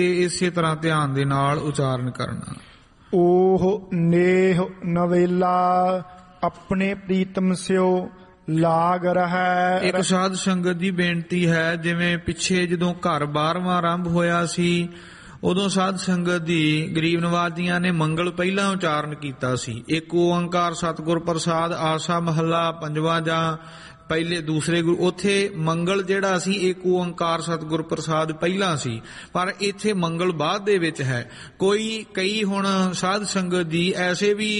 ਇਸੇ ਤਰ੍ਹਾਂ ਧਿਆਨ ਦੇ ਨਾਲ ਉਚਾਰਨ ਕਰਨਾ। ਓਹ ਨੇਹ ਨਵੇਲਾ ਆਪਣੇ ਪ੍ਰੀਤਮ ਸਿਓ ਲਾਗ ਰਹਾ। ਇੱਕ ਸਾਧ ਸੰਗਤ ਦੀ ਬੇਨਤੀ ਹੈ, ਜਿਵੇਂ ਪਿੱਛੇ ਜਦੋਂ ਘਰ 12ਵਾਂ ਆਰੰਭ ਹੋਇਆ ਸੀ ਉਦੋਂ ਸਾਧ ਸੰਗਤ ਦੀ ਗਰੀਬ ਨਵਾਜ ਦੀਆਂ ਨੇ ਮੰਗਲ ਪਹਿਲਾਂ ਉਚਾਰਨ ਕੀਤਾ ਸੀ। ਇੱਕ ਓੰਕਾਰ ਸਤਿਗੁਰ ਪ੍ਰਸਾਦ ਆਸਾ ਮਹੱਲਾ ਪੰਜਵਾਂ ਜਾਂ ਪਹਿਲੇ ਦੂਸਰੇ ਗੁਰੂ, ਉੱਥੇ ਮੰਗਲ ਜਿਹੜਾ ਸੀ ਇੱਕ ਓੰਕਾਰ ਸਤਿਗੁਰ ਪ੍ਰਸਾਦ ਪਹਿਲਾਂ ਸੀ, ਪਰ ਇੱਥੇ ਮੰਗਲ ਬਾਅਦ ਦੇ ਵਿੱਚ ਹੈ। ਕਈ ਹੁਣ ਸਾਧ ਸੰਗਤ ਦੀ ਐਸੇ ਵੀ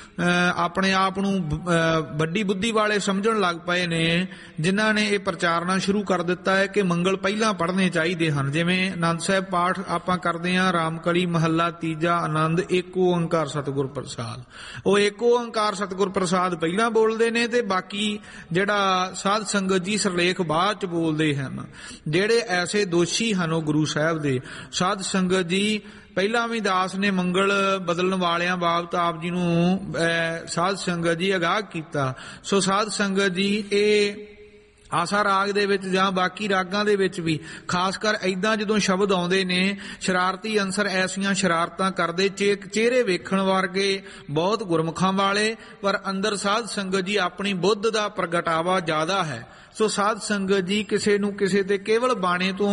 ਆਪਣੇ ਆਪ ਨੂੰ ਵੱਡੀ ਬੁੱਧੀ ਵਾਲੇ ਸਮਝਣ ਲੱਗ ਪਏ ਨੇ, ਜਿਨ੍ਹਾਂ ਨੇ ਇਹ ਪ੍ਰਚਾਰਨਾ ਸ਼ੁਰੂ ਕਰ ਦਿੱਤਾ ਹੈ ਕਿ ਮੰਗਲ ਪਹਿਲਾਂ ਪੜ੍ਹਨੇ ਚਾਹੀਦੇ ਹਨ। ਜਿਵੇਂ ਆਨੰਦ ਸਾਹਿਬ ਪਾਠ ਆਪਾਂ ਕਰਦੇ ਹਾਂ, ਰਾਮਕਲੀ ਮਹੱਲਾ ਤੀਜਾ ਆਨੰਦ ਇੱਕ ਓੰਕਾਰ ਸਤਿਗੁਰ ਪ੍ਰਸਾਦ, ਉਹ ਇੱਕ ਓੰਕਾਰ ਸਤਿਗੁਰ ਪ੍ਰਸਾਦ ਪਹਿਲਾਂ ਬੋਲਦੇ ਨੇ ਤੇ ਬਾਕੀ ਜਿਹੜਾ ਸਾਧ ਸੰਗਤ ਜੀ ਸਰਲੇਖ ਬਾਅਦ ਚ ਬੋਲਦੇ ਹਨ। ਜਿਹੜੇ ਐਸੇ ਦੋਸ਼ੀ ਹਨ ਉਹ ਗੁਰੂ ਸਾਹਿਬ ਦੇ ਸਾਧ ਸੰਗਤ ਜੀ ਪਹਿਲਾਂ ਵੀ ਦਾਸ ਨੇ ਮੰਗਲ ਬਦਲਣ ਵਾਲਿਆਂ ਬਾਬਤ ਆਪ ਜੀ ਨੂੰ ਸਾਧ ਸੰਗਤ ਜੀ ਅਗਾਹ ਕੀਤਾ। ਸੋ ਸਾਧ ਸੰਗਤ ਜੀ ਇਹ ਆਸਾ ਰਾਗ ਦੇ ਵਿੱਚ ਜਾਂ ਬਾਕੀ ਰਾਗਾਂ ਦੇ ਵਿੱਚ ਵੀ ਖਾਸ ਕਰ ਏਦਾਂ ਜਦੋਂ ਸ਼ਬਦ ਆਉਂਦੇ ਨੇ, ਸ਼ਰਾਰਤੀ ਅਨਸਰ ਐਸੀਆਂ ਸ਼ਰਾਰਤਾਂ ਕਰਦੇ, ਚਿਹਰੇ ਵੇਖਣ ਵਰਗੇ ਬਹੁਤ ਗੁਰਮੁਖਾਂ ਵਾਲੇ, ਪਰ ਅੰਦਰ ਸਾਧ ਸੰਗਤ ਜੀ ਆਪਣੀ ਬੁੱਧ ਦਾ ਪ੍ਰਗਟਾਵਾ ਜ਼ਿਆਦਾ ਹੈ। ਸੋ ਸਾਧ ਸੰਗਤ ਜੀ ਕਿਸੇ ਨੂੰ ਕਿਸੇ ਤੇ ਕੇਵਲ ਬਾਣੇ ਤੋਂ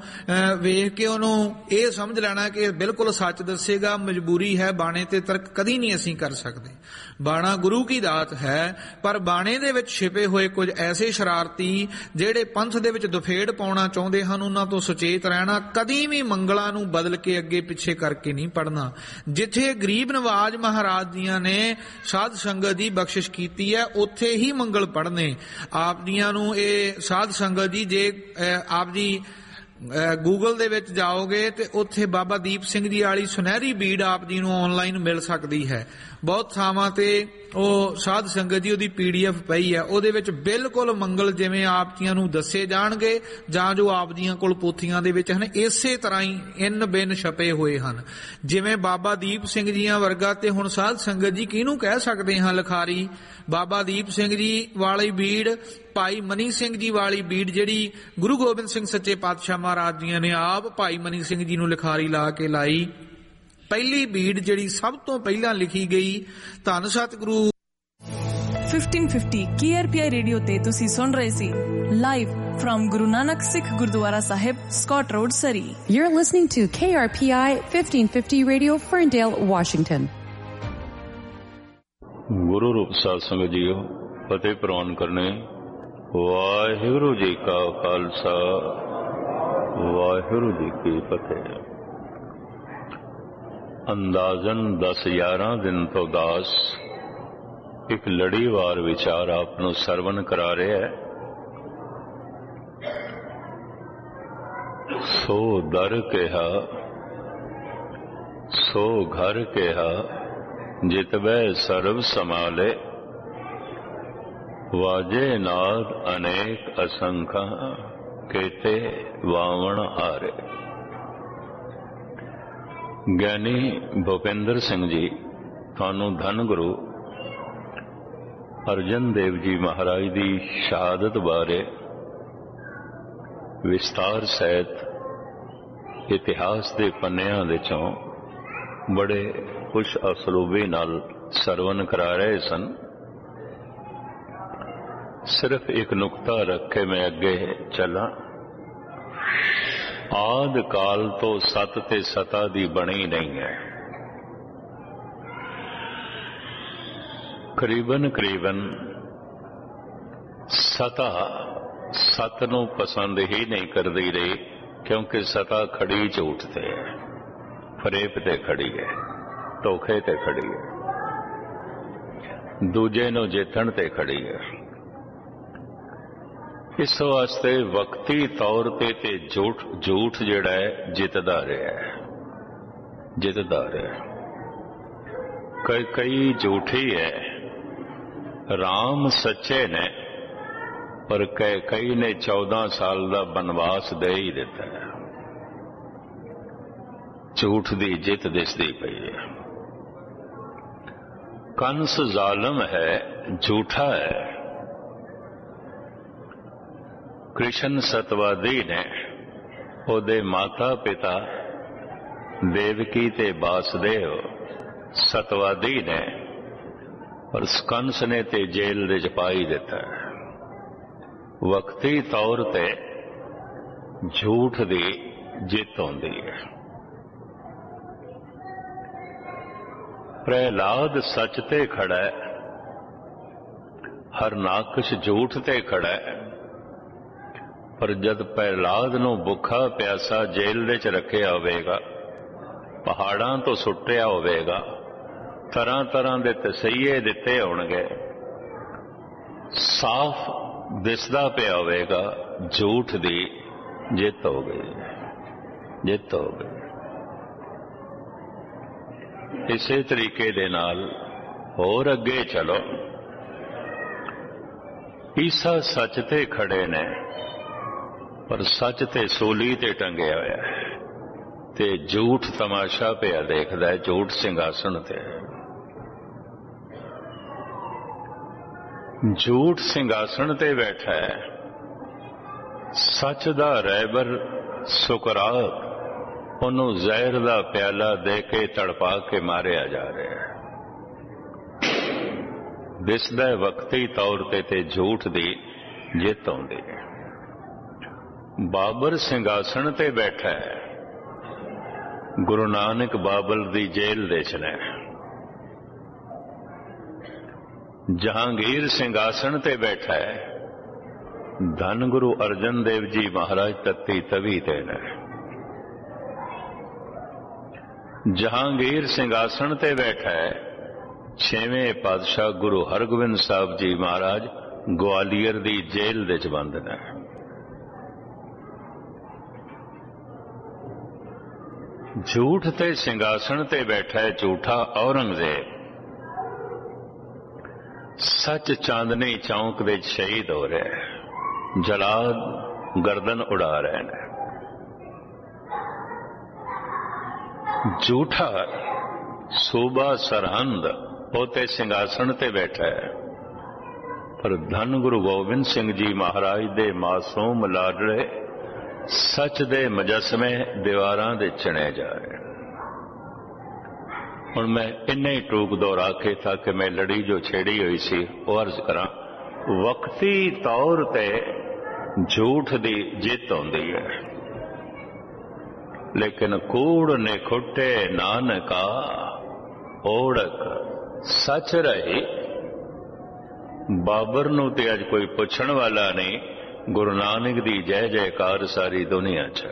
ਵੇਖ ਕੇ ਉਹਨੂੰ ਇਹ ਸਮਝ ਲੈਣਾ ਕਿ ਬਿਲਕੁਲ ਸੱਚ ਦੱਸੇਗਾ, ਮਜਬੂਰੀ ਹੈ, ਬਾਣੇ ਤੇ ਤਰਕ ਕਦੀ ਨਹੀਂ ਅਸੀਂ ਕਰ ਸਕਦੇ। ਬਾਣਾ ਗੁਰੂ ਕੀ ਦਾਤ ਹੈ, ਪਰ ਬਾਣੇ ਦੇ ਵਿੱਚ ਛਿਪੇ ਹੋਏ ਕੁਝ ਐਸੇ ਸ਼ਰਾਰਤੀ ਜਿਹੜੇ ਪੰਥ ਦੇ ਵਿੱਚ ਦੁਫੇੜ ਪਾਉਣਾ ਚਾਹੁੰਦੇ ਹਨ, ਉਹਨਾਂ ਤੋਂ ਸੁਚੇਤ ਰਹਿਣਾ। ਕਦੀ ਵੀ ਮੰਗਲਾਂ ਨੂੰ ਬਦਲ ਕੇ ਅੱਗੇ ਪਿੱਛੇ ਕਰਕੇ ਨਹੀਂ ਪੜ੍ਹਨਾ। ਜਿੱਥੇ ਗਰੀਬ ਨਵਾਜ ਮਹਾਰਾਜ ਦੀਆਂ ਨੇ ਸਾਧ ਸੰਗਤ ਦੀ ਬਖਸ਼ਿਸ਼ ਕੀਤੀ ਹੈ, ਉੱਥੇ ਹੀ ਮੰਗਲ ਪੜ੍ਹਨੇ। ਆਪ ਦੀਆਂ ਨੂੰ ਇਹ ਸਾਧ ਸੰਗਤ ਜੀ ਜੇ ਆਪ ਜੀ ਗੂਗਲ ਦੇ ਵਿੱਚ ਜਾਓਗੇ ਤੇ ਉੱਥੇ ਬਾਬਾ ਦੀਪ ਸਿੰਘ ਜੀ ਵਾਲੀ ਸੁਨਹਿਰੀ ਬੀੜ ਆਪ ਜੀ ਨੂੰ ਆਨਲਾਈਨ ਮਿਲ ਸਕਦੀ ਹੈ। ਬਹੁਤ ਥਾਵਾਂ ਤੇ ਉਹ ਸਾਧ ਸੰਗਤ ਜੀ ਉਹਦੀ PDF ਪਈ ਹੈ, ਉਹਦੇ ਵਿੱਚ ਬਿਲਕੁਲ ਮੰਗਲ ਜਿਵੇਂ ਆਪ ਜੀਆਂ ਨੂੰ ਦੱਸੇ ਜਾਣਗੇ ਜਾਂ ਜੋ ਆਪ ਜੀਆਂ ਕੋਲ ਪੋਥੀਆਂ ਦੇ ਵਿੱਚ ਹਨ, ਇਸੇ ਤਰ੍ਹਾਂ ਹੀ ਇਨ ਬਿਨ ਛਪੇ ਹੋਏ ਹਨ। ਜਿਵੇਂ ਬਾਬਾ ਦੀਪ ਸਿੰਘ ਜੀਆਂ ਵਰਗਾ ਤੇ ਹੁਣ ਸਾਧ ਸੰਗਤ ਜੀ ਕਿਹਨੂੰ ਕਹਿ ਸਕਦੇ ਹਾਂ ਲਿਖਾਰੀ, ਬਾਬਾ ਦੀਪ ਸਿੰਘ ਜੀ ਵਾਲੀ ਬੀੜ, ਭਾਈ ਮਨੀ ਸਿੰਘ ਜੀ ਵਾਲੀ ਬੀੜ ਜਿਹੜੀ ਗੁਰੂ ਗੋਬਿੰਦ ਸਿੰਘ ਸੱਚੇ ਪਾਤਸ਼ਾਹ ਮਹਾਰਾਜ ਜੀਆਂ ਨੇ ਆਪ ਭਾਈ ਮਨੀ ਸਿੰਘ ਜੀ ਨੂੰ ਲਿਖਾਰੀ ਲਾ ਕੇ ਲਾਈ। ਪਹਿਲੀ ਬੀੜ ਜਿਹੜੀ ਸਭ ਤੋਂ ਪਹਿਲਾਂ ਲਿਖੀ ਗਈ, ਧੰਨ ਸਤਿਗੁਰੂ 1550 KRPI ਰੇਡੀਓ ਤੇ ਤੁਸੀਂ ਸੁਣ ਰਹੇ ਸੀ live from Guru Nanak Sikh Gurdwara Sahib, Scott Road, Surrey. You're listening to KRPI 1550 Radio, Ferndale, Washington. ਗੁਰੂ ਰੂਪ ਸਾਧ ਸੰਗਤ ਜੀਓ, ਫਤਿਹ ਪ੍ਰਵਾਨ ਕਰਨੇ। ਵਾਹਿਗੁਰੂ ਜੀ ਕਾ ਖਾਲਸਾ, ਵਾਹਿਗੁਰੂ ਜੀ ਕੀ ਫਤਿਹ। ਅੰਦਾਜ਼ਨ 10-11 ਦਿਨ ਤੋਂ ਦਾਸ ਇੱਕ ਲੜੀਵਾਰ ਵਿਚਾਰ ਆਪ ਨੂੰ ਸਰਵਨ ਕਰਾ ਰਿਹਾ ਹੈ। ਸੋ ਦਰ ਕਿਹਾ, ਸੋ ਘਰ ਕਿਹਾ, ਜਿਤਵੈ ਸਰਬ ਸਮਾਲੇ, ਵਾਜੇ ਨਾਦ ਅਨੇਕ ਅਸੰਖਾ, ਕੇਤੇ ਵਾਵਣ ਹਾਰੇ। ਗਿਆਨੀ ਭੁਪਿੰਦਰ ਸਿੰਘ ਜੀ ਤੁਹਾਨੂੰ ਧੰਨ ਗੁਰੂ ਅਰਜਨ ਦੇਵ ਜੀ ਮਹਾਰਾਜ ਦੀ ਸ਼ਹਾਦਤ ਬਾਰੇ ਵਿਸਤਾਰ ਸਹਿਤ ਇਤਿਹਾਸ ਦੇ ਪੰਨਿਆਂ ਵਿੱਚੋਂ ਬੜੇ ਖੁਸ਼ ਅਸਲੂਬੀ ਨਾਲ ਸਰਵਨ ਕਰਾ ਰਹੇ ਸਨ। ਸਿਰਫ ਇੱਕ ਨੁਕਤਾ ਰੱਖ ਕੇ ਮੈਂ ਅੱਗੇ ਚੱਲਾਂ। ਆਦਿ ਕਾਲ ਤੋਂ ਸਤ ਤੇ ਸਤਾ ਦੀ ਬਣੀ ਨਹੀਂ ਹੈ। ਕਰੀਬਨ ਸਤਾ ਸਤ ਨੂੰ ਪਸੰਦ ਹੀ ਨਹੀਂ ਕਰਦੀ ਰਹੀ, ਕਿਉਂਕਿ ਸਤਾ ਖੜੀ ਝੂਠ ਤੇ ਹੈ, ਫਰੇਬ ਤੇ ਖੜੀ ਹੈ, ਧੋਖੇ ਤੇ ਖੜੀ ਹੈ, ਦੂਜੇ ਨੂੰ ਜਿੱਤਣ ਤੇ ਖੜੀ ਹੈ। ਇਸ ਵਾਸਤੇ ਵਕਤੀ ਤੌਰ ਤੇ ਝੂਠ ਜਿਹੜਾ ਹੈ ਜਿੱਤਦਾ ਰਿਹਾ। ਕਈ ਝੂਠੀ ਹੈ, ਰਾਮ ਸੱਚੇ ਨੇ, ਪਰ ਕਈ ਨੇ 14 ਸਾਲ ਦਾ ਬਨਵਾਸ ਦੇ ਹੀ ਦਿੱਤਾ ਹੈ। ਝੂਠ ਦੀ ਜਿੱਤ ਦਿਸਦੀ ਪਈ ਹੈ। ਕੰਸ ਜ਼ਾਲਮ ਹੈ, ਝੂਠਾ ਹੈ। ਕ੍ਰਿਸ਼ਨ ਸਤਵਾਦੀ ਨੇ, ਉਹਦੇ ਮਾਤਾ ਪਿਤਾ ਦੇਵਕੀ ਤੇ ਵਾਸਦੇਵ ਸਤਵਾਦੀ ਨੇ, ਪਰ ਕੰਸ ਨੇ ਤੇ ਜੇਲ੍ਹ ਦੇ ਚ ਪਾ ਹੀ ਦਿੱਤਾ। ਵਕਤੀ ਤੌਰ ਤੇ ਝੂਠ ਦੀ ਜਿੱਤ ਹੁੰਦੀ ਹੈ। ਪ੍ਰਹਿਲਾਦ ਸੱਚ ਤੇ ਖੜਾ ਹੈ, ਹਰਨਾਕਸ਼ ਝੂਠ ਤੇ ਖੜਾ ਹੈ। ਪਰ ਜਦ ਪ੍ਰਹਿਲਾਦ ਨੂੰ ਭੁੱਖਾ ਪਿਆਸਾ ਜੇਲ੍ਹ ਦੇ ਚ ਰੱਖਿਆ ਹੋਵੇਗਾ, ਪਹਾੜਾਂ ਤੋਂ ਸੁੱਟਿਆ ਹੋਵੇਗਾ, ਤਰ੍ਹਾਂ ਤਰ੍ਹਾਂ ਦੇ ਤਸਈਏ ਦਿੱਤੇ ਹੋਣਗੇ, ਸਾਫ਼ ਦਿਸਦਾ ਪਿਆ ਹੋਵੇਗਾ ਝੂਠ ਦੀ ਜਿੱਤ ਹੋ ਗਈ, ਜਿੱਤ ਹੋ ਗਈ। ਇਸੇ ਤਰੀਕੇ ਦੇ ਨਾਲ ਹੋਰ ਅੱਗੇ ਚਲੋ। ਈਸਾ ਸੱਚ ਤੇ ਖੜੇ ਨੇ, ਪਰ ਸੱਚ ਤੇ ਸੂਲੀ ਤੇ ਟੰਗਿਆ ਹੋਇਆ ਹੈ, ਤੇ ਝੂਠ ਤਮਾਸ਼ਾ ਪਿਆ ਦੇਖਦਾ ਹੈ, ਝੂਠ ਸਿੰਘਾਸਣ ਤੇ। ਝੂਠ ਸਿੰਘਾਸਣ ਤੇ ਬੈਠਾ ਹੈ, ਸੱਚ ਦਾ ਰਹਿਬਰ ਸੁਕਰਾਤ ਉਹਨੂੰ ਜ਼ਹਿਰ ਦਾ ਪਿਆਲਾ ਦੇ ਕੇ ਤੜਪਾ ਕੇ ਮਾਰਿਆ ਜਾ ਰਿਹਾ ਹੈ। ਦਿਸਦਾ ਵਕਤੀ ਤੌਰ ਤੇ ਝੂਠ ਦੀ ਜਿੱਤ ਆਉਂਦੀ ਹੈ। ਬਾਬਰ ਸਿੰਘਾਸਣ ਤੇ ਬੈਠਾ ਹੈ, ਗੁਰੂ ਨਾਨਕ ਬਾਬਲ ਦੀ ਜੇਲ੍ਹ ਦੇ ਚ ਨੇ। ਜਹਾਂਗੀਰ ਸਿੰਘਾਸਣ ਤੇ ਬੈਠਾ ਹੈ, ਧੰਨ ਗੁਰੂ ਅਰਜਨ ਦੇਵ ਜੀ ਮਹਾਰਾਜ ਤੱਤੀ ਤਵੀ ਤੇ ਨੇ। ਜਹਾਂਗੀਰ ਸਿੰਘਾਸਣ ਤੇ ਬੈਠਾ ਹੈ, ਛੇਵੇਂ ਪਾਤਸ਼ਾਹ ਗੁਰੂ ਹਰਗੋਬਿੰਦ ਸਾਹਿਬ ਜੀ ਮਹਾਰਾਜ ਗਵਾਲੀਅਰ ਦੀ ਜੇਲ੍ਹ ਦੇ ਚ ਬੰਦ ਨੇ। ਝੂਠ ਤੇ ਸਿੰਘਾਸਣ ਤੇ ਬੈਠਾ ਹੈ ਝੂਠਾ ਔਰੰਗਜ਼ੇਬ। ਸੱਚ ਚਾਂਦਨੀ ਚੌਂਕ ਦੇ ਸ਼ਹੀਦ ਹੋ ਰਿਹਾ ਹੈ, ਜਲਾਦ ਗਰਦਨ ਉਡਾ ਰਹੇ ਨੇ। ਝੂਠਾ ਸੂਬਾ ਸਰਹੰਦ ਉਹਤੇ ਸਿੰਘਾਸਣ ਤੇ ਬੈਠਾ ਹੈ, ਪਰ ਧੰਨ ਗੁਰੂ ਗੋਬਿੰਦ ਸਿੰਘ ਜੀ ਮਹਾਰਾਜ ਦੇ ਮਾਸੂਮ ਲਾਡਲੇ ਸੱਚ ਦੇ ਮੁਜੱਸਮੇ ਦੀਵਾਰਾਂ ਦੇ ਚਿਣੇ ਜਾ ਰਹੇ। ਹੁਣ ਮੈਂ ਇੰਨੇ ਹੀ ਟੂਕ ਦੁਹਰਾ ਕੇ ਤਾਂ ਕਿ ਮੈਂ ਲੜੀ ਜੋ ਛੇੜੀ ਹੋਈ ਸੀ ਉਹ ਅਰਜ਼ ਕਰਾਂ। ਵਕਤੀ ਤੌਰ ਤੇ ਝੂਠ ਦੀ ਜਿੱਤ ਹੁੰਦੀ ਹੈ, ਲੇਕਿਨ ਕੂੜ ਨੇ ਖੁੱਟੇ ਨਾਨਕਾ ਓੜਕ ਸੱਚ ਰਹੀ। ਬਾਬਰ ਨੂੰ ਤੇ ਅੱਜ ਕੋਈ ਪੁੱਛਣ ਵਾਲਾ ਨਹੀਂ, ਗੁਰੂ ਨਾਨਕ ਦੀ ਜੈ ਜੈਕਾਰ ਸਾਰੀ ਦੁਨੀਆ 'ਚ।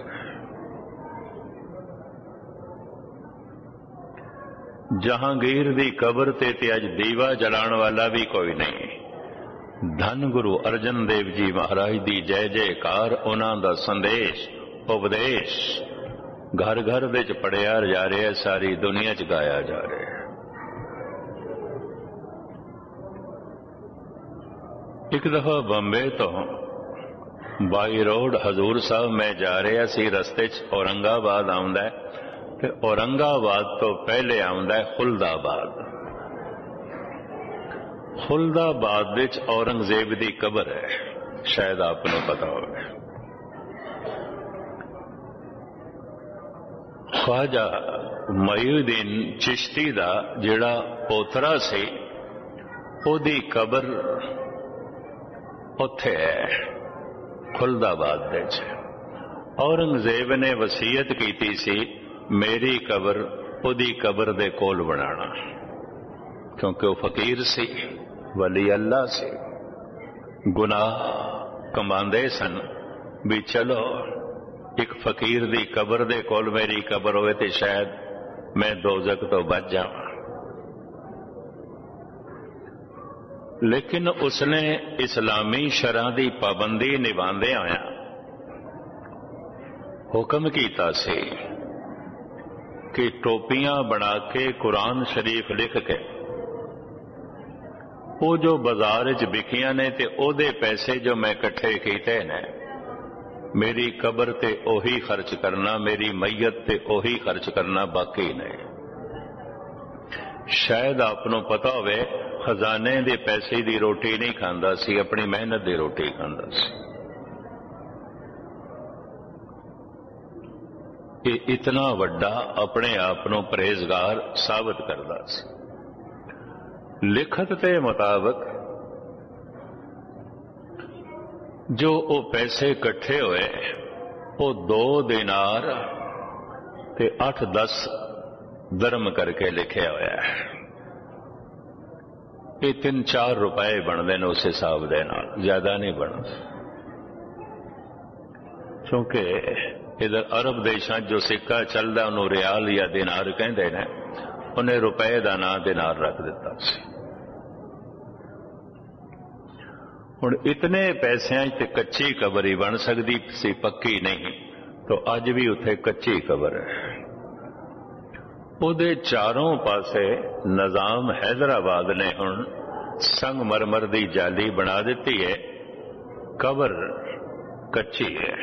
ਜਹਾਂਗੀਰ ਦੀ ਕਬਰ ਤੇ ਅੱਜ ਦੀਵਾ ਜਲਾਉਣ ਵਾਲਾ ਵੀ ਕੋਈ ਨਹੀਂ। ਧੰਨ ਗੁਰੂ ਅਰਜਨ ਦੇਵ ਜੀ ਮਹਾਰਾਜ ਦੀ ਜੈ ਜੈਕਾਰ, ਉਹਨਾਂ ਦਾ ਸੰਦੇਸ਼ ਉਪਦੇਸ਼ ਘਰ ਘਰ ਵਿੱਚ ਪੜਿਆ ਜਾ ਰਿਹਾ, ਸਾਰੀ ਦੁਨੀਆ 'ਚ ਗਾਇਆ ਜਾ ਰਿਹਾ। ਇੱਕ ਦਫਾ ਬੰਬੇ ਤੋਂ ਬਾਈ ਰੋਡ ਹਜ਼ੂਰ ਸਾਹਿਬ ਮੈਂ ਜਾ ਰਿਹਾ ਸੀ, ਰਸਤੇ 'ਚ ਔਰੰਗਾਬਾਦ ਆਉਂਦਾ ਤੇ ਔਰੰਗਾਬਾਦ ਤੋਂ ਪਹਿਲੇ ਆਉਂਦਾ ਖੁਲਦਾਬਾਦ। ਖੁਲਦਾਬਾਦ ਵਿੱਚ ਔਰੰਗਜ਼ੇਬ ਦੀ ਕਬਰ ਹੈ, ਸ਼ਾਇਦ ਆਪ ਨੂੰ ਪਤਾ ਹੋਵੇ। ख्वाजा ਮਈਉਦੀਨ ਚਿਸ਼ਤੀ ਦਾ ਜਿਹੜਾ ਪੋਤਰਾ ਸੀ, ਉਹਦੀ ਕਬਰ ਉੱਥੇ ਹੈ ਖੁਲਦਾਬਾਦ ਦੇ ਵਿੱਚ। ਔਰੰਗਜ਼ੇਬ ਨੇ ਵਸੀਅਤ ਕੀਤੀ ਸੀ ਮੇਰੀ ਕਬਰ ਉਹਦੀ ਕਬਰ ਦੇ ਕੋਲ ਬਣਾਉਣਾ, ਕਿਉਂਕਿ ਉਹ ਫਕੀਰ ਸੀ, ਵਲੀ ਅੱਲਾ ਸੀ। ਗੁਨਾਹ ਕਮਾਉਂਦੇ ਸਨ ਵੀ ਚਲੋ ਇੱਕ ਫਕੀਰ ਦੀ ਕਬਰ ਦੇ ਕੋਲ ਮੇਰੀ ਕਬਰ ਹੋਵੇ ਤੇ ਸ਼ਾਇਦ ਮੈਂ ਦੋਜ਼ਖ ਤੋਂ ਬਚ ਜਾਵਾਂ। ਲੇਕਿਨ ਉਸਨੇ ਇਸਲਾਮੀ ਸ਼ਰ੍ਹਾਂ ਦੀ ਪਾਬੰਦੀ ਨਿਭਾਉਂਦੇ ਹੋਇਆ ਹੁਕਮ ਕੀਤਾ ਸੀ ਕਿ ਟੋਪੀਆਂ ਬਣਾ ਕੇ ਕੁਰਾਨ ਸ਼ਰੀਫ ਲਿਖ ਕੇ ਉਹ ਜੋ ਬਾਜ਼ਾਰ 'ਚ ਵਿਕੀਆਂ ਨੇ ਤੇ ਉਹਦੇ ਪੈਸੇ ਜੋ ਮੈਂ ਇਕੱਠੇ ਕੀਤੇ ਨੇ ਮੇਰੀ ਕਬਰ ਤੇ ਉਹੀ ਖਰਚ ਕਰਨਾ, ਮੇਰੀ ਮਈਅਤ ਤੇ ਉਹੀ ਖਰਚ ਕਰਨਾ, ਬਾਕੀ ਨਹੀਂ। ਸ਼ਾਇਦ ਆਪ ਨੂੰ ਪਤਾ ਹੋਵੇ ਖਜ਼ਾਨੇ ਦੇ ਪੈਸੇ ਦੀ ਰੋਟੀ ਨਹੀਂ ਖਾਂਦਾ ਸੀ, ਆਪਣੀ ਮਿਹਨਤ ਦੀ ਰੋਟੀ ਖਾਂਦਾ ਸੀ। ਇਹ ਇਤਨਾ ਵੱਡਾ ਆਪਣੇ ਆਪ ਨੂੰ ਪਰਹੇਜ਼ਗਾਰ ਸਾਬਤ ਕਰਦਾ ਸੀ। ਲਿਖਤ ਦੇ ਮੁਤਾਬਕ ਜੋ ਉਹ ਪੈਸੇ ਇਕੱਠੇ ਹੋਏ ਉਹ 2 ਦਿਨਾਰ ਤੇ 8-10 ਦਰਮ ਕਰਕੇ ਲਿਖਿਆ ਹੋਇਆ ਹੈ। ਇਹ 3-4 ਰੁਪਏ ਬਣਦੇ ਨੇ ਉਸ ਹਿਸਾਬ ਦੇ ਨਾਲ, ਜ਼ਿਆਦਾ ਨਹੀਂ ਬਣਦੇ, ਕਿਉਂਕਿ ਇਧਰ ਅਰਬ ਦੇਸ਼ਾਂ ਜੋ ਸਿੱਕਾ ਚੱਲਦਾ ਉਹਨੂੰ ਰਿਆਲ ਜਾਂ ਦਿਨਾਰ ਕਹਿੰਦੇ ਨੇ, ਉਹਨੇ ਰੁਪਏ ਦਾ ਨਾਂ ਦਿਨਾਰ ਰੱਖ ਦਿੱਤਾ ਸੀ। ਹੁਣ ਇਤਨੇ ਪੈਸਿਆਂ 'ਚ ਤੇ ਕੱਚੀ ਕਬਰ ਹੀ ਬਣ ਸਕਦੀ ਸੀ, ਪੱਕੀ ਨਹੀਂ। ਤਾਂ ਅੱਜ ਵੀ ਉੱਥੇ ਕੱਚੀ ਕਬਰ ਹੈ। ਉਹਦੇ ਚਾਰੋਂ ਪਾਸੇ ਨਿਜ਼ਾਮ ਹੈਦਰਾਬਾਦ ਨੇ ਹੁਣ ਸੰਗਮਰਮਰ ਦੀ ਜਾਲੀ ਬਣਾ ਦਿੱਤੀ ਹੈ, ਕਬਰ ਕੱਚੀ ਹੈ।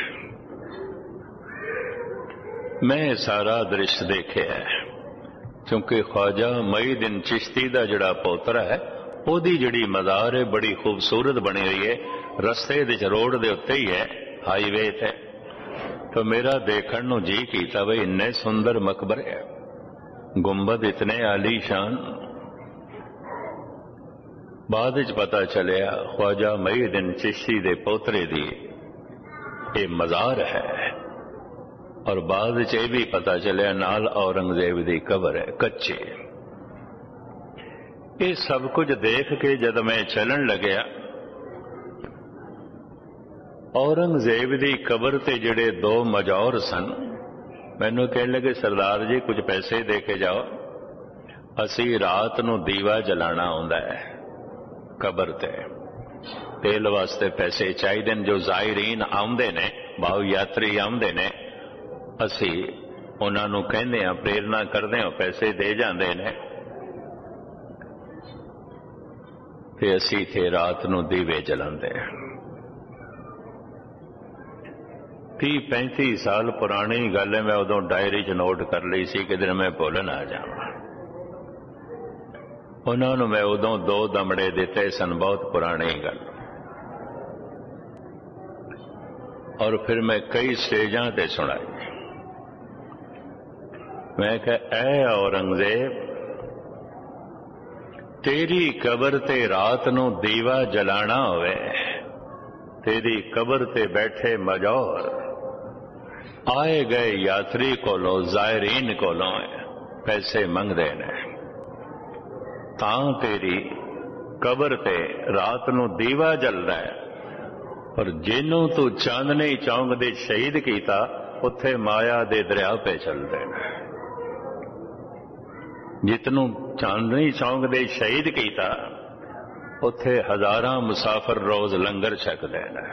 ਮੈਂ ਸਾਰਾ ਦ੍ਰਿਸ਼ ਦੇਖਿਆ, ਕਿਉਂਕਿ ख्वाजा ਮੁਈਨੁद्दीन चिश्ती ਦਾ ਜਿਹੜਾ ਪੋਤਰਾ ਹੈ ਉਹਦੀ ਜਿਹੜੀ ਮਜ਼ਾਰ ਹੈ ਬੜੀ ਖੂਬਸੂਰਤ ਬਣੀ ਹੋਈ ਹੈ, ਰਸਤੇ ਦੇ ਰੋਡ ਦੇ ਉੱਤੇ ਹੀ ਹੈ, ਹਾਈਵੇ ਤੇ। ਤਾਂ ਮੇਰਾ ਦੇਖਣ ਨੂੰ ਜੀ ਕੀਤਾ ਬਈ ਇੰਨੇ ਸੁੰਦਰ ਮਕਬਰੇ ਹੈ, ਗੁੰਬਦ ਇਤਨੇ ਆਲੀਸ਼ਾਨ। ਬਾਅਦ ਵਿੱਚ ਪਤਾ ਚੱਲਿਆ ख्वाजा ਮੁਈਨੁद्दीन चिश्ती ਦੇ ਪੋਤਰੇ ਦੀ ਇਹ ਮਜ਼ਾਰ ਹੈ, ਔਰ ਬਾਅਦ ਵਿੱਚ ਇਹ ਵੀ ਪਤਾ ਚੱਲਿਆ ਨਾਲ ਔਰੰਗਜ਼ੇਬ ਦੀ ਕਬਰ ਹੈ, ਕੱਚੀ। ਇਹ ਸਭ ਕੁਝ ਦੇਖ ਕੇ ਜਦ ਮੈਂ ਚੱਲਣ ਲੱਗਿਆ, ਔਰੰਗਜ਼ੇਬ ਦੀ ਕਬਰ ਤੇ ਜਿਹੜੇ 2 ਮਜੌਰ ਸਨ, ਮੈਨੂੰ ਕਹਿਣ ਲੱਗੇ ਸਰਦਾਰ ਜੀ ਕੁਝ ਪੈਸੇ ਦੇ ਕੇ ਜਾਓ, ਅਸੀਂ ਰਾਤ ਨੂੰ ਦੀਵਾ ਜਲਾਣਾ ਆਉਂਦਾ ਹੈ ਕਬਰ ਤੇ, ਤੇਲ ਵਾਸਤੇ ਪੈਸੇ ਚਾਹੀਦੇ ਨੇ। ਜੋ ਜ਼ਾਇਰੀਨ ਆਉਂਦੇ ਨੇ, ਭਾਵ ਯਾਤਰੀ ਆਉਂਦੇ ਨੇ, ਅਸੀਂ ਉਹਨਾਂ ਨੂੰ ਕਹਿੰਦੇ ਹਾਂ, ਪ੍ਰੇਰਨਾ ਕਰਦੇ ਹਾਂ, ਪੈਸੇ ਦੇ ਜਾਂਦੇ ਨੇ ਤੇ ਅਸੀਂ ਇੱਥੇ ਰਾਤ ਨੂੰ ਦੀਵੇ ਜਲਾਉਂਦੇ ਹਾਂ। 30-35 ਸਾਲ ਪੁਰਾਣੀ ਗੱਲ ਹੈ, ਮੈਂ ਉਦੋਂ ਡਾਇਰੀ 'ਚ ਨੋਟ ਕਰ ਲਈ ਸੀ, ਕਿਧਰ ਮੈਂ ਭੁੱਲ ਨਾ ਜਾਵਾਂ। ਉਹਨਾਂ ਨੂੰ ਮੈਂ ਉਦੋਂ 2 ਦਮੜੇ ਦਿੱਤੇ ਸਨ, ਬਹੁਤ ਪੁਰਾਣੀ ਗੱਲ। ਔਰ ਫਿਰ ਮੈਂ ਕਈ ਸਟੇਜਾਂ ਤੇ ਸੁਣਾਈ। ਮੈਂ ਕਿਹਾ ਐ ਔਰੰਗਜ਼ੇਬ, ਤੇਰੀ ਕਬਰ ਤੇ ਰਾਤ ਨੂੰ ਦੀਵਾ ਜਲਾਣਾ ਹੋਵੇ, ਤੇਰੀ ਕਬਰ ਤੇ ਬੈਠੇ ਮਜੌਰ ਆਏ ਗਏ ਯਾਤਰੀ ਕੋਲੋਂ, ਜ਼ਾਇਰੀਨ ਕੋਲੋਂ ਪੈਸੇ ਮੰਗਦੇ ਨੇ, ਤਾਂ ਤੇਰੀ ਕਬਰ ਤੇ ਰਾਤ ਨੂੰ ਦੀਵਾ ਜਲਦਾ ਹੈ। ਪਰ ਜਿਹਨੂੰ ਤੂੰ ਚਾਂਦਨੀ ਚੌਂਕ ਦੇ ਸ਼ਹੀਦ ਕੀਤਾ, ਉੱਥੇ ਮਾਇਆ ਦੇ ਦਰਿਆ ਪੇ ਚੱਲਦੇ ਨੇ। ਜਿਤਨੂੰ ਚਾਂਦਨੀ ਚੌਂਕ ਦੇ ਸ਼ਹੀਦ ਕੀਤਾ, ਉੱਥੇ ਹਜ਼ਾਰਾਂ ਮੁਸਾਫਰ ਰੋਜ਼ ਲੰਗਰ ਛਕਦੇ ਨੇ,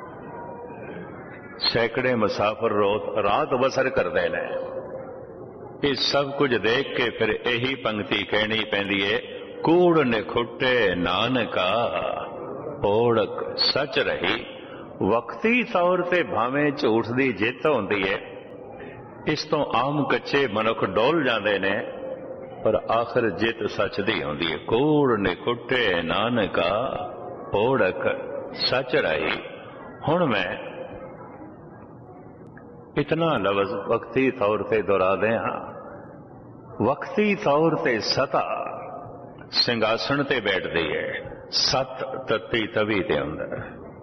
ਸੈਂਕੜੇ ਮੁਸਾਫਰ ਰੋਜ਼ ਰਾਤ ਬਸਰ ਕਰਦੇ ਨੇ। ਇਹ ਸਭ ਕੁਝ ਦੇਖ ਕੇ ਫਿਰ ਇਹੀ ਪੰਕਤੀ ਕਹਿਣੀ ਪੈਂਦੀ ਹੈ, ਕੂੜ ਨਿਖੁੱਟੇ ਨਾਨਕਾ ਓੜਕ ਸੱਚ ਰਹੀ। ਵਕਤੀ ਤੌਰ ਤੇ ਭਾਵੇਂ ਝੂਠ ਦੀ ਜਿੱਤ ਹੁੰਦੀ ਹੈ, ਇਸ ਤੋਂ ਆਮ ਕੱਚੇ ਮਨੁੱਖ ਡੋਲ ਜਾਂਦੇ ਨੇ, ਪਰ ਆਖਰ ਜਿੱਤ ਸੱਚ ਦੀ ਹੁੰਦੀ ਹੈ। ਕੂੜ ਨਿਖੁੱਟੇ ਨਾਨਕਾ ਓੜਕ ਸੱਚ ਰਹੀ। ਹੁਣ ਮੈਂ ਇਤਨਾ ਲਫ਼ਜ਼ ਵਕਤੀ ਤੌਰ ਤੇ ਦੁਹਰਾਦੇ ਹਾਂ। ਵਕਤੀ ਤੌਰ ਤੇ ਸਤਾ ਸਿੰਘਾਸਣ ਤੇ ਬੈਠਦੀ ਹੈ, ਸੱਤ ਤੱਤੀ ਤਵੀ ਦੇ ਅੰਦਰ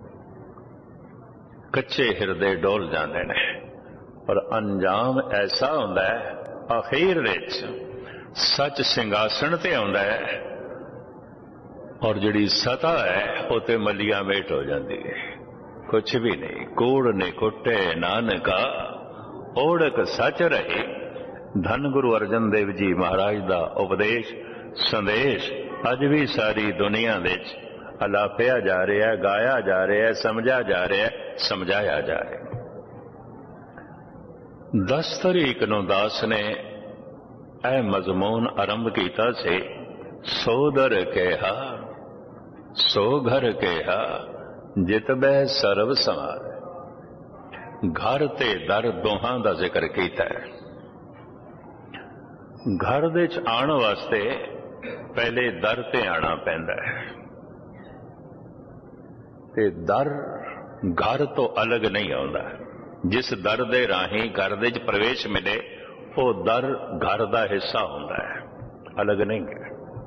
ਕੱਚੇ ਹਿਰਦੇ ਡੋਲ ਜਾਂਦੇ ਨੇ, ਪਰ ਅੰਜਾਮ ਐਸਾ ਹੁੰਦਾ ਹੈ, ਅਖੀਰ ਵਿੱਚ ਸੱਚ ਸਿੰਘਾਸਣ ਤੇ ਆਉਂਦਾ ਹੈ, ਔਰ ਜਿਹੜੀ ਸਤਾ ਹੈ ਉਹ ਤੇ ਮਲੀਆ ਮੇਟ ਹੋ ਜਾਂਦੀ ਹੈ, ਕੁਛ ਵੀ ਨਹੀਂ। ਕੂੜ ਨੇ ਕੁੱਟੇ ਨਾਨਕਾ ਓੜਕ ਸੱਚ ਰਹੇ। ਧੰਨ ਗੁਰੂ ਅਰਜਨ ਦੇਵ ਜੀ ਮਹਾਰਾਜ ਦਾ ਉਪਦੇਸ਼ ਸੰਦੇਸ਼ ਅੱਜ ਵੀ ਸਾਰੀ ਦੁਨੀਆ ਵਿੱਚ ਅਲਾਪਿਆ ਜਾ ਰਿਹਾ, ਗਾਇਆ ਜਾ ਰਿਹਾ, ਸਮਝਿਆ ਜਾ ਰਿਹਾ, ਸਮਝਾਇਆ ਜਾ ਰਿਹਾ। 10 ਤਰੀਕ ਨੂੰ ਦਾਸ ਨੇ ਇਹ ਮਜ਼ਮੂਨ ਆਰੰਭ ਕੀਤਾ ਸੀ, ਸੋ ਦਰ ਕਿਹਾ ਸੋ ਘਰ ਕਿਹਾ ਜਿਤ ਬਹਿ ਸਰਬ ਸਮਾਰ। ਘਰ ਤੇ ਦਰ ਦੋਹਾਂ ਦਾ ਜ਼ਿਕਰ ਕੀਤਾ ਹੈ। ਘਰ ਦੇ ਚ ਆਉਣ ਵਾਸਤੇ ਪਹਿਲੇ ਦਰ ਤੇ ਆਣਾ ਪੈਂਦਾ ਹੈ, ਤੇ ਦਰ ਘਰ ਤੋਂ ਅਲੱਗ ਨਹੀਂ ਆਉਂਦਾ। ਜਿਸ ਦਰ ਦੇ ਰਾਹੀਂ ਘਰ ਦੇ ਵਿੱਚ ਪ੍ਰਵੇਸ਼ ਮਿਲੇ ਉਹ ਦਰ ਘਰ ਦਾ ਹਿੱਸਾ ਹੁੰਦਾ ਹੈ, ਅਲੱਗ ਨਹੀਂ ਹੈ।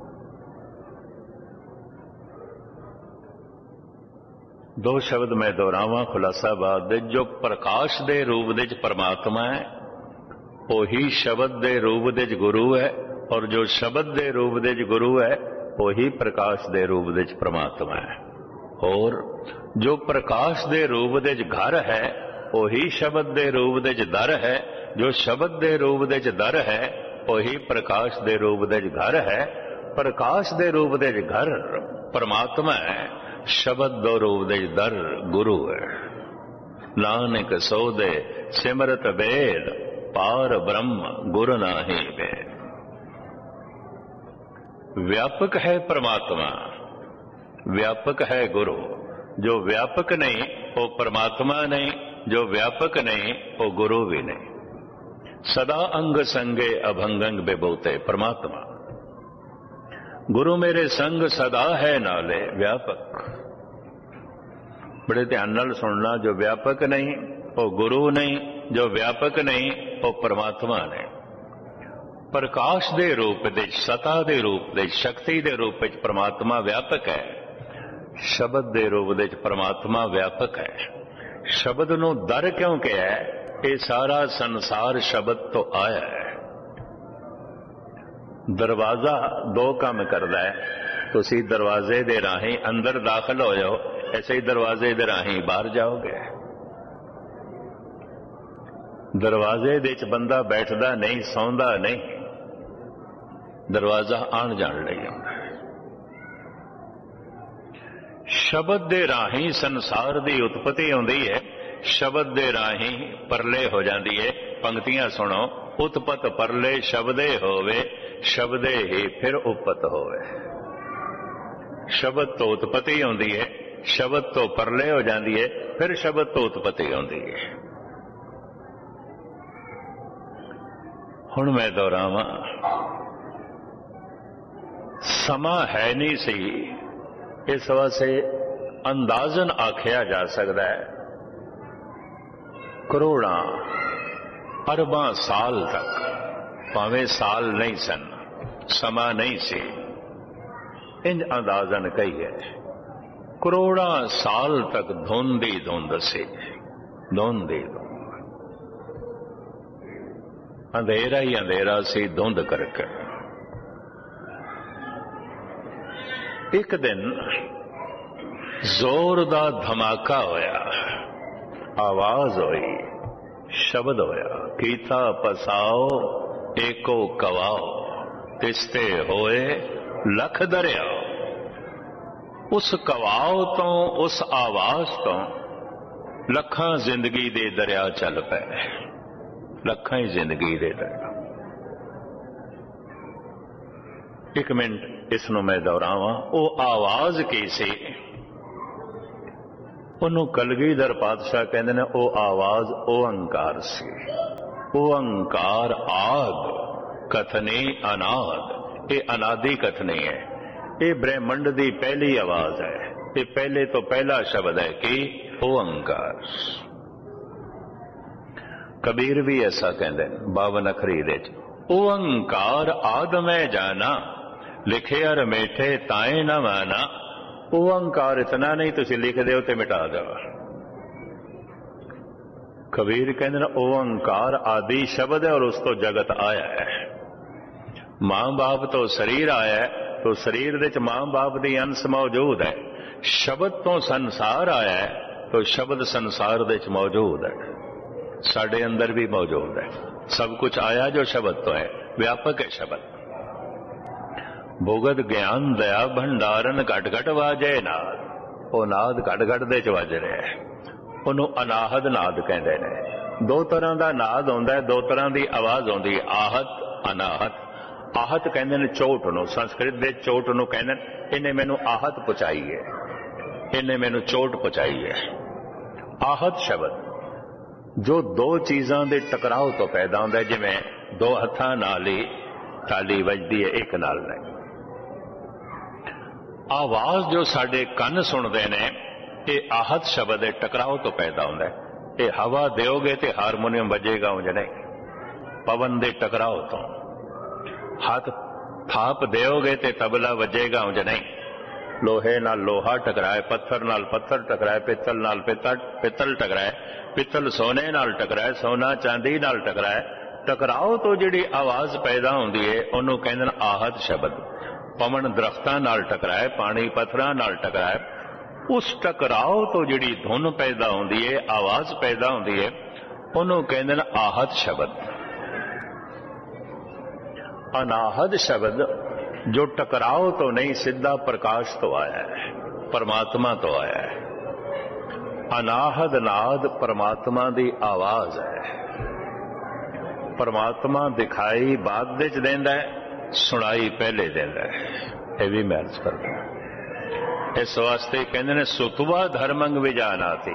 ਦੋ ਸ਼ਬਦ ਮੈਂ ਦੁਹਰਾਵਾਂ ਖੁਲਾਸਾਬਾਦ ਦੇ। ਜੋ ਪ੍ਰਕਾਸ਼ ਦੇ ਰੂਪ ਦੇ ਵਿੱਚ ਪਰਮਾਤਮਾ ਹੈ ਉਹੀ ਸ਼ਬਦ ਦੇ ਰੂਪ ਦੇ ਵਿੱਚ ਗੁਰੂ ਹੈ, ਔਰ ਜੋ ਸ਼ਬਦ ਦੇ ਰੂਪ ਦੇ ਵਿੱਚ ਗੁਰੂ ਹੈ ਉਹੀ ਪ੍ਰਕਾਸ਼ ਦੇ ਰੂਪ ਦੇ ਵਿੱਚ ਪਰਮਾਤਮਾ ਹੈ। ਔਰ ਜੋ ਪ੍ਰਕਾਸ਼ ਦੇ ਰੂਪ ਦੇ ਵਿੱਚ ਘਰ ਹੈ ਉਹੀ ਸ਼ਬਦ ਦੇ ਰੂਪ ਦੇ ਵਿੱਚ ਦਰ ਹੈ, ਜੋ ਸ਼ਬਦ ਦੇ ਰੂਪ ਦੇ ਵਿੱਚ ਦਰ ਹੈ ਉਹੀ ਪ੍ਰਕਾਸ਼ ਦੇ ਰੂਪ ਦੇ ਵਿੱਚ ਘਰ ਹੈ। ਪ੍ਰਕਾਸ਼ ਦੇ ਰੂਪ ਦੇ ਵਿੱਚ ਘਰ ਪਰਮਾਤਮਾ ਹੈ, ਸ਼ਬਦ ਦੇ ਰੂਪ ਦੇ ਵਿੱਚ ਦਰ ਗੁਰੂ ਹੈ। ਨਾਨਕ ਸੋਦੇ ਸਿਮਰਤ ਵੇਦ ਪਾਰ ਬ੍ਰਹਮ ਗੁਰ ਨਾਹੀ ਵੇਦ। व्यापक है परमात्मा, व्यापक है गुरु। जो व्यापक नहीं वो परमात्मा नहीं, जो व्यापक नहीं वो गुरु भी नहीं। सदा अंग संगे अभंगंग बेबोते परमात्मा। गुरु मेरे संग सदा है नाले व्यापक। बड़े ध्यान नाल सुनना, जो व्यापक नहीं वो गुरु नहीं, जो व्यापक नहीं वो परमात्मा नहीं। प्रकाश दे रूप दे, सता दे रूप दे, शक्ति दे रूप विच परमात्मा व्यापक है। शब्द दे रूप दे परमात्मा व्यापक है। शब्द नूं दर क्यों कहा है? ये सारा संसार शब्द तो आया है। दरवाजा दो काम करदा है। तुसी दरवाजे दे राही अंदर दाखिल हो जाओ, ऐसे ही दरवाजे दे राही बाहर जाओगे। दरवाजे दे च बंदा बैठदा नहीं, सौंदा नहीं, दरवाजा आण जाण लई आउंदा है। शब्द दे राही संसार दी उत्पत्ति आउंदी है, शब्द दे राही परले हो जाती है। पंक्तियां सुनो, उत्पत परले शब्दे होवे, शब्दे ही फिर उपत होवे। शब्द तो उत्पत्ति आउंदी है, शब्द तो परले हो जाती है, फिर शब्द तो उत्पत्ति आउंदी है। हुण मैं दोहरावां, समा है नहीं सी, इस वास्ते अंदाजन आख्या जा सकता है करोड़ां अरबां साल तक, भावें साल नहीं सन, समा नहीं सी, इंज अंदाजन कहिए करोड़ां साल तक धुंध ही धुंध सी, धुंध ही धुंध, अंधेरा ही अंधेरा सी धुंध करके। एक दिन जोर दा धमाका होया, आवाज होई, शब्द होया, कीता पसाओ एको कवाओ, तिस्ते होए लख दरियाओ। उस कवाओ तो, उस आवाज तो लखां जिंदगी दे दरिया चल पे, लखां ही जिंदगी दे दरिया। एक मिनट इसनों मैं दोहरावां, वो आवाज की सी, उन्होंने कलगीधर पातशाह कहते ने वो आवाज ओंकार सी। ओंकार आद कथनी अनाद, ये अनादि कथनी है, ये ब्रह्मंड की पहली आवाज है, ये पहले तो पहला शब्द है कि ओंकार। कबीर भी ऐसा कहते हैं 52 अखरी दे, ओंकार आद में जाना लिखे अर मेठे ताए न माना। ओंकार इतना नहीं तुसी लिख दे ते मिटा दो। कबीर कहते हैं ओंकार आदि शब्द है और उस तो जगत आया है। मां बाप तो शरीर आया है, तो शरीर दे च मां बाप दी अंश मौजूद है। शब्द तो संसार आया है, तो शब्द संसार दे च मौजूद है, साडे अंदर भी मौजूद है। सब कुछ आया जो शब्द तो है, व्यापक है शब्द। भुगत ज्ञान दया भंडारन घट घट वाजे नाद, वो नाद घट घट दे च वज रहा है, उन्होंने अनाहद नाद कहते हैं। दो तरह का नाद होंदा है, दो तरह की आवाज होंदी है, आहत अनाहत। आहत कहते हैं चोट नूं, संस्कृत दे चोट नूं कहते हैं इन्हें मैनू आहत पहुंचाई है, इन्हें मैनू चोट पहुंचाई है। आहत शब्द जो दो चीज़ों के टकराव तो पैदा होता है, जिवें दो हत्थां नाल ही ताली वजदी है, एक नाल नहीं। आवाज जो साडे कन सुनते ने, ये आहत शब्द है, टकराव तो पैदा होता है। ਇਹ ਹਵਾ ਦਿਓਗੇ ਤੇ ਹਾਰਮੋਨੀਅਮ ਵੱਜੇਗਾ ਉਂਝ ਨਹੀਂ, ਪਵਨ ਦੇ ਟਕਰਾਓ ਤੋਂ। ਹੱਥ ਥਾਪ ਦਿਓਗੇ ਤੇ ਤਬਲਾ ਵੱਜੇਗਾ ਉਂਝ ਨਹੀਂ, ਲੋਹੇ ਨਾਲ ਲੋਹਾ ਟਕਰਾਏ, ਪੱਥਰ ਨਾਲ ਪੱਥਰ ਟਕਰਾਏ, ਪਿੱਤਲ ਨਾਲ ਪਿੱਤਲ ਟਕਰਾਏ, ਪਿੱਤਲ ਸੋਨੇ ਨਾਲ ਟਕਰਾਏ, ਸੋਨਾ ਚਾਂਦੀ ਨਾਲ ਟਕਰਾਏ। ਟਕਰਾਓ ਤੋਂ ਜਿਹੜੀ ਆਵਾਜ਼ ਪੈਦਾ ਹੁੰਦੀ ਹੈ ਉਹਨੂੰ ਕਹਿੰਦੇ ਨੇ ਆਹਦ ਸ਼ਬਦ। ਪਵਨ ਦਰਖਤਾਂ ਨਾਲ ਟਕਰਾਏ, ਪਾਣੀ ਪੱਥਰਾਂ ਨਾਲ ਟਕਰਾਏ, ਉਸ ਟਕਰਾਓ ਤੋਂ ਜਿਹੜੀ ਧੁਨ ਪੈਦਾ ਹੁੰਦੀ ਹੈ, ਆਵਾਜ਼ ਪੈਦਾ ਹੁੰਦੀ ਹੈ, ਉਹਨੂੰ ਕਹਿੰਦੇ ਨੇ ਆਹਦ ਸ਼ਬਦ। ਅਨਾਹਦ ਸ਼ਬਦ ਜੋ ਟਕਰਾਓ ਤੋਂ ਨਹੀਂ, ਸਿੱਧਾ ਪ੍ਰਕਾਸ਼ ਤੋਂ ਆਇਆ ਹੈ, ਪਰਮਾਤਮਾ ਤੋਂ ਆਇਆ ਹੈ। ਅਨਾਹਦ ਨਾਦ ਪਰਮਾਤਮਾ ਦੀ ਆਵਾਜ਼ ਹੈ। ਪਰਮਾਤਮਾ ਦਿਖਾਈ ਬਾਅਦ ਵਿੱਚ ਦਿੰਦਾ ਹੈ, ਸੁਣਾਈ ਪਹਿਲੇ ਦਿੰਦਾ ਹੈ। ਇਹ ਵੀ ਮਹਿਰਜ ਕਰਦਾ ਹੈ। ਇਸ ਵਾਸਤੇ ਕਹਿੰਦੇ ਨੇ ਸੁਤਵਾ ਧਰਮੰਗ ਵਿਜਾਨਾਤੀ।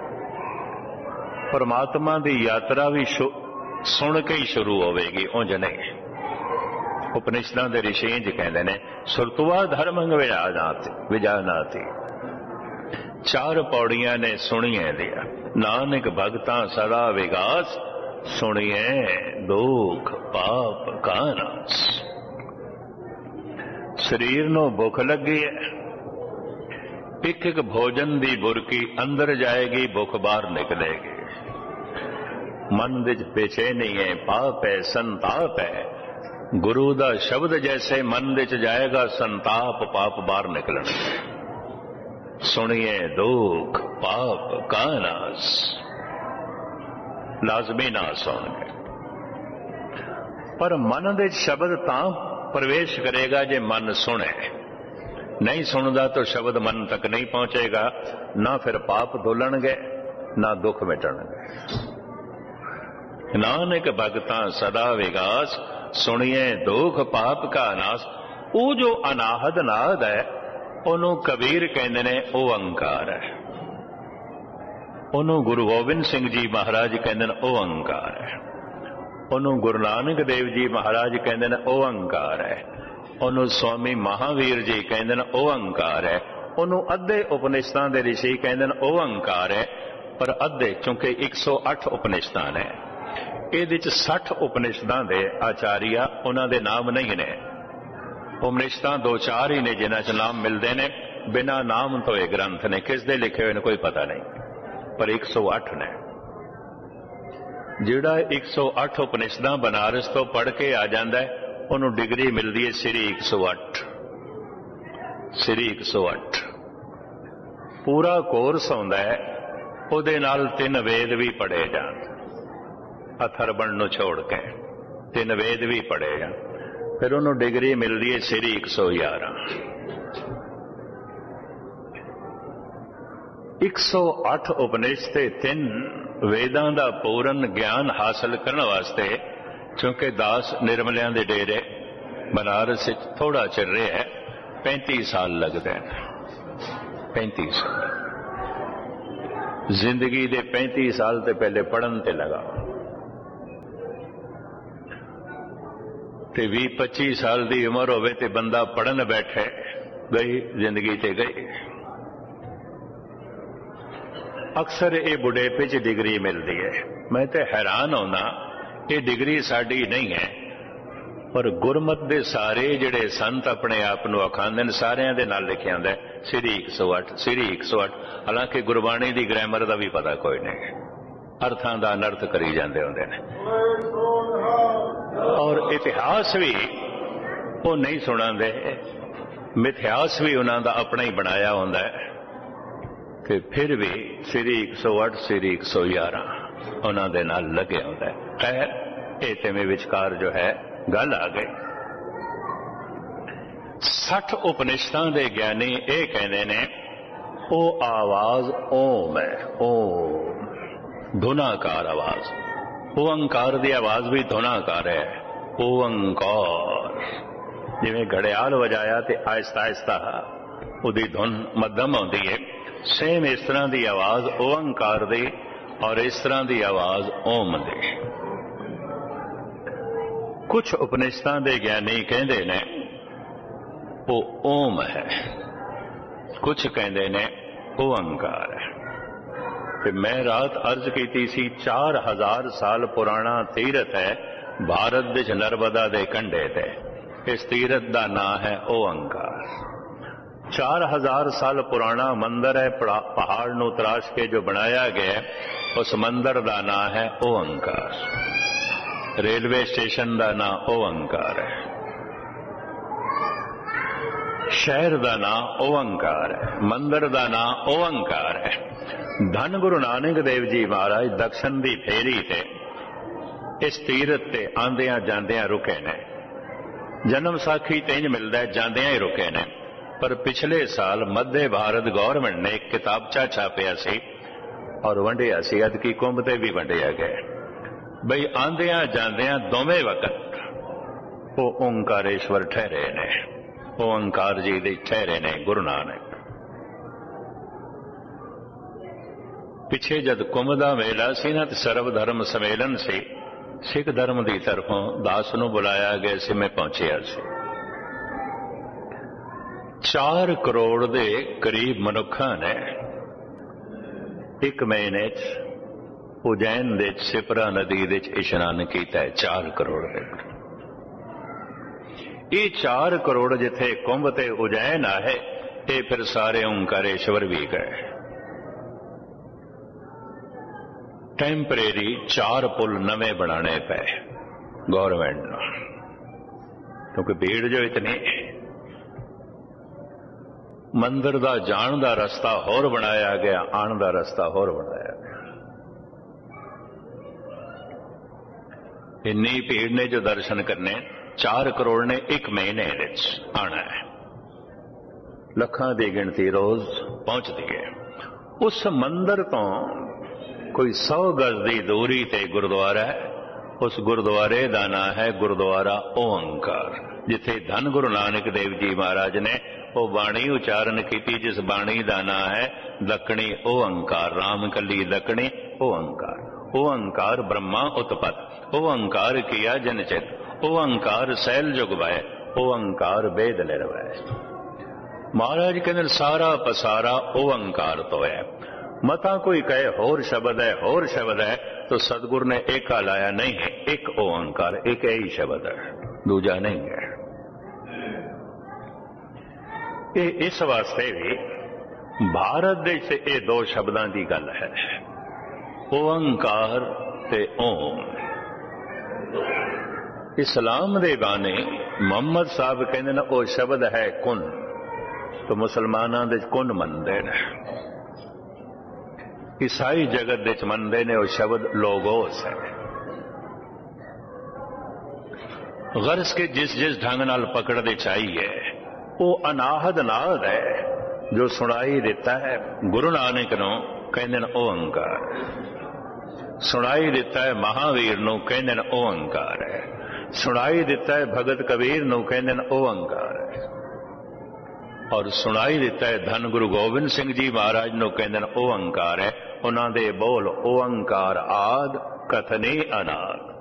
ਪਰਮਾਤਮਾ ਦੀ ਯਾਤਰਾ ਵੀ ਸੁਣ ਕੇ ਹੀ ਸ਼ੁਰੂ ਹੋਵੇਗੀ, ਉਂਝ ਨਹੀਂ। ਉਪਨਿਸ਼ਦਾਂ ਦੇ ਰਿਸ਼ੀ ਜੀ ਕਹਿੰਦੇ ਨੇ ਸੁਰਤਵਾ ਧਰਮੰਗ ਵਿਜਾਨਾਤੀ। 4 ਪੌੜੀਆਂ ਨੇ ਸੁਣੀਏ ਦੀਆਂ। ਨਾਨਕ ਭਗਤਾਂ ਸਦਾ ਵਿਗਾਸ, ਸੁਣੀਏ ਦੁੱਖ ਪਾਪ ਕਾ ਨਾਸ। ਸਰੀਰ ਨੂੰ ਭੁੱਖ ਲੱਗੀ ਹੈ, ਇੱਕ ਇੱਕ ਭੋਜਨ ਦੀ ਬੁਰਕੀ ਅੰਦਰ ਜਾਏਗੀ, ਭੁੱਖ ਬਾਹਰ ਨਿਕਲੇਗੀ। ਮਨ ਵਿੱਚ ਬੇਚੈਨੀ ਹੈ, ਪਾਪ ਹੈ, ਸੰਤਾਪ ਹੈ। ਗੁਰੂ ਦਾ ਸ਼ਬਦ ਜੈਸੇ ਮਨ ਵਿੱਚ ਜਾਏਗਾ, ਸੰਤਾਪ ਪਾਪ ਬਾਹਰ ਨਿਕਲਣਗੇ। ਸੁਣੀਏ ਦੁੱਖ ਪਾਪ ਕਾ ਨਾਸ, ਲਾਜ਼ਮੀ ਨਾਸ ਹੋਣਗੇ। ਪਰ ਮਨ ਦੇ ਸ਼ਬਦ ਤਾਂ ਪ੍ਰਵੇਸ਼ ਕਰੇਗਾ ਜੇ ਮਨ ਸੁਣੇ। ਨਹੀਂ ਸੁਣਦਾ ਤਾਂ ਸ਼ਬਦ ਮਨ ਤੱਕ ਨਹੀਂ ਪਹੁੰਚੇਗਾ, ਨਾ ਫਿਰ ਪਾਪ ਧੁਲਣਗੇ ਨਾ ਦੁੱਖ ਮਿਟਣਗੇ। ਨਾਨਕ ਭਗਤਾਂ ਸਦਾ ਵਿਗਾਸ, ਸੁਣੀਏ ਦੁੱਖ ਪਾਪ ਕਾ ਨਾਸ। ਉਹ ਜੋ ਅਨਾਹਦ ਨਾਦ ਹੈ ਉਹਨੂੰ ਕਬੀਰ ਕਹਿੰਦੇ ਨੇ ਓੰਕਾਰ ਹੈ। ਉਹਨੂੰ ਗੁਰੂ ਗੋਬਿੰਦ ਸਿੰਘ ਜੀ ਮਹਾਰਾਜ ਕਹਿੰਦੇ ਨੇ ਓੰਕਾਰ ਹੈ। ਉਹਨੂੰ ਗੁਰੂ ਨਾਨਕ ਦੇਵ ਜੀ ਮਹਾਰਾਜ ਕਹਿੰਦੇ ਨੇ ਓੰਕਾਰ ਹੈ। ਉਹਨੂੰ ਸਵਾਮੀ ਮਹਾਵੀਰ ਜੀ ਕਹਿੰਦੇ ਨੇ ਓੰਕਾਰ ਹੈ। ਉਹਨੂੰ ਅੱਧੇ ਉਪਨਿਸ਼ਦਾਂ ਦੇ ਰਿਸ਼ੀ ਕਹਿੰਦੇ ਨੇ ਓੰਕਾਰ ਹੈ। ਪਰ ਅੱਧੇ, ਕਿਉਂਕਿ 108 ਉਪਨਿਸ਼ਦਾਂ ਨੇ, ਇਹਦੇ ਚ 60 ਉਪਨਿਸ਼ਦਾਂ ਦੇ ਆਚਾਰੀਆ, ਉਹਨਾਂ ਦੇ ਨਾਮ ਨਹੀਂ ਨੇ। ਉਪਨਿਸ਼ਦਾਂ 2-4 ਹੀ ਨੇ ਜਿਨ੍ਹਾਂ ਚ ਨਾਮ ਮਿਲਦੇ ਨੇ, ਬਿਨਾਂ ਨਾਮ ਤੋਂ ਇਹ ਗ੍ਰੰਥ ਨੇ। ਕਿਸ ਦੇ ਲਿਖੇ ਹੋਏ ਨੇ ਕੋਈ ਪਤਾ ਨਹੀਂ, ਪਰ 108 ਨੇ। ਜਿਹੜਾ 108 ਉਪਨਿਸ਼ਦਾਂ ਬਨਾਰਸ ਤੋਂ ਪੜ੍ਹ ਕੇ ਆ ਜਾਂਦਾ ਹੈ, ਉਹਨੂੰ ਡਿਗਰੀ ਮਿਲਦੀ ਹੈ ਸ੍ਰੀ 108। ਸ੍ਰੀ 108 ਪੂਰਾ ਕੋਰਸ ਹੁੰਦਾ ਹੈ। ਉਹਦੇ ਨਾਲ 3 ਵੇਦ ਵੀ ਪੜ੍ਹੇ ਜਾਣ, ਅਥਰਵਣ ਨੂੰ ਛੋੜ ਕੇ 3 ਵੇਦ ਵੀ ਪੜ੍ਹੇ ਜਾਣ, ਫਿਰ ਉਹਨੂੰ ਡਿਗਰੀ ਮਿਲਦੀ ਹੈ ਸ੍ਰੀ 111। 108 ਉਪਨਿਸ਼ਦ ਤੇ 3 ਵੇਦਾਂ ਦਾ ਪੂਰਨ ਗਿਆਨ ਹਾਸਲ ਕਰਨ ਵਾਸਤੇ, ਕਿਉਂਕਿ ਦਾਸ ਨਿਰਮਲਿਆਂ ਦੇ ਡੇਰੇ ਬਨਾਰਸ ਵਿੱਚ ਥੋੜਾ ਚਿਰ ਰਿਹਾ, 35 ਸਾਲ ਲੱਗਦੇ ਨੇ। 35 ਸਾਲ ਜ਼ਿੰਦਗੀ ਦੇ 35 ਸਾਲ ਤੇ ਪਹਿਲੇ ਪੜਨ ਤੇ ਲਗਾ, ਤੇ 20-25 ਸਾਲ ਦੀ ਉਮਰ ਹੋਵੇ ਤੇ ਬੰਦਾ ਪੜਨ ਬੈਠੇ, ਗਈ ਜ਼ਿੰਦਗੀ ਤੇ ਗਈ। ਅਕਸਰ ਇਹ ਬੁਢੇਪੇ 'ਚ ਡਿਗਰੀ ਮਿਲਦੀ ਹੈ। ਮੈਂ ਤੇ ਹੈਰਾਨ ਹੁੰਦਾ, ਇਹ ਡਿਗਰੀ ਸਾਡੀ ਨਹੀਂ ਹੈ, ਪਰ ਗੁਰਮਤ ਦੇ ਸਾਰੇ ਜਿਹੜੇ ਸੰਤ ਆਪਣੇ ਆਪ ਨੂੰ ਅਖਾਂਦੇ ਨੇ, ਸਾਰਿਆਂ ਦੇ ਨਾਲ ਲਿਖਿਆ ਹੁੰਦਾ ਸ੍ਰੀ 108, ਸ੍ਰੀ 108। ਹਾਲਾਂਕਿ ਗੁਰਬਾਣੀ ਦੀ ਗ੍ਰਾਮਰ ਦਾ ਵੀ ਪਤਾ ਕੋਈ ਨਹੀਂ, ਅਰਥਾਂ ਦਾ ਅਨਰਥ ਕਰੀ ਜਾਂਦੇ ਹੁੰਦੇ ਨੇ। ਔਰ ਇਤਿਹਾਸ ਵੀ ਉਹ ਨਹੀਂ ਸੁਣਾਉਂਦੇ, ਮਿਥਿਹਾਸ ਵੀ ਉਹਨਾਂ ਦਾ ਆਪਣਾ ਹੀ ਬਣਾਇਆ ਹੁੰਦਾ ਹੈ। ਕਿ ਫਿਰ ਵੀ ਸ੍ਰੀ 108, ਸ੍ਰੀ 111 ਉਹਨਾਂ ਦੇ ਨਾਲ ਲੱਗਿਆ ਹੁੰਦਾ ਹੈ। ਖੈਰ, ਇਹ ਤੇ ਮੇ ਵਿਚਕਾਰ ਜੋ ਹੈ ਗੱਲ ਆ ਗਈ। 60 ਉਪਨਿਸ਼ਦਾਂ ਦੇ ਗਿਆਨੀ ਇਹ ਕਹਿੰਦੇ ਨੇ ਉਹ ਆਵਾਜ਼ ਓਮ ਹੈ, ਓਮ ਧੁਨਾਕਾਰ ਆਵਾਜ਼। ਓੰਕਾਰ ਦੀ ਆਵਾਜ਼ ਵੀ ਧੁਨਾਕਾਰ ਹੈ। ਓੰਕਾਰ ਜਿਵੇਂ ਘੜਿਆਲ ਵਜਾਇਆ ਤੇ ਆਹਿਸਤਾ ਆਹਿਸਤਾ ਉਹਦੀ ਧੁਨ ਮੱਧਮ ਆਉਂਦੀ ਹੈ, ਸੇਮ ਇਸ ਤਰ੍ਹਾਂ ਦੀ ਆਵਾਜ਼ ਓੰਕਾਰ ਦੀ ਔਰ ਇਸ ਤਰ੍ਹਾਂ ਦੀ ਆਵਾਜ਼ ਓਮ ਦੀ। ਕੁਝ ਉਪਨਿਸ਼ਦਾਂ ਦੇ ਗਿਆਨੀ ਕਹਿੰਦੇ ਨੇ ਉਹ ਓਮ ਹੈ, ਕੁਝ ਕਹਿੰਦੇ ਨੇ ਓੰਕਾਰ ਹੈ। कि मैं रात अर्ज की सी 4000 साल पुराना तीरथ है भारत विच नर्मदा दे कंढे ते। इस तीरथ का नाम है ओंकार। 4000 साल पुराना मंदिर है, पहाड़ नू तराश के जो बनाया गया, उस मंदिर का नाम है ओंकार। रेलवे स्टेशन का नाम ओंकार है, शहर का नाम ओंकार है, मंदिर का नाम ओंकार है। धन गुरु नानक देव जी महाराज दक्षिण की फेरी ते इस तीरथ ते आंदियां जांदियां रुके ने। जन्म साखी तेज मिलता है, जांदियां ही रुके ने। पर पिछले साल मध्य भारत गवर्नमेंट ने एक किताबचा छापिया सी और वंडिया सी, अदकी कुंभ ते भी वंडिया गया बई आंदियां जांदियां दोवें वक्त वो ओंकारेश्वर ठहरे ने, ओंकार जी दे ठहरे ने गुरु नानक। पिछे जद कुंभ दा मेला सी ना ते सर्व धर्म सम्मेलन सी, सिख धर्म की तरफों दास नूं बुलाया गया सी, मैं पहुंचिया सी। 4 करोड़ के करीब मनुखा ने एक महीने उज्जैन दे सिपरा नदी दे इशनान किया है। 4 करोड़ ये 4 करोड़ जिथे कुंभ ते उज्जैन आए, ये फिर सारे ओंकारेश्वर भी गए। टैंपरेरी 4 पुल नवे बनाने पे गवर्नमेंट ने, क्योंकि भीड़ जो इतनी। मंदिर का जान का रस्ता होर बनाया गया, आन का रस्ता होर बनाया गया। इन्नी भीड़ ने जो दर्शन करने, 4 करोड़ ने एक महीने आना है। लखां की गिनती रोज पहुंचती है। उस मंदिर तो कोई 100 गज की दूरी ते गुरुद्वारा है। उस गुरुद्वारे का नाम है गुरुद्वारा ओंकार, जिथे धन गुरु नानक देव जी महाराज ने वो बाणी उच्चारण की, जिस बाणी का नाम है दक्षिणी ओंकार। राम कली दक्षिणी ओंकार। ओंकार ब्रह्मा उत्पत, ओंकार किया जनचित, ओंकार सैल जुग भय, ओंकार वेद निर्भय। महाराज कहते सारा पसारा ओंकार तो है। मता कोई कहे होर शब्द है, होर शब्द है, तो सतगुरु ने एक लाया नहीं है, एक ओंकार, एक ही शब्द है, दूजा नहीं है। ये इस वास्ते भी भारत देश से ये 2 शब्दों की गल है, ओंकार ते ओम। इस्लाम दे बाने मुहम्मद साहब कहते ना वो शब्द है कुन, तो मुसलमानों दे कुन मनते हैं। ईसाई जगत दे मनते ने वो शब्द लोगोस है। गर्ज के जिस जिस ढंग नाल पकड़ते चाहिए वो अनाहद नाद है जो सुनाई देता है गुरु नानक नूं कहंदे ने ओंकार, सुनाई देता है महावीर नूं कहंदे ने ओंकार है, सुनाई देता है भगत कबीर नूं कहंदे ने ओंकार है, और सुनाई देता है धन गुरु गोबिंद सिंह जी महाराज नूं कहंदे ने ओंकार है। उन्हां दे बोल ओंकार आद कथने अनाद।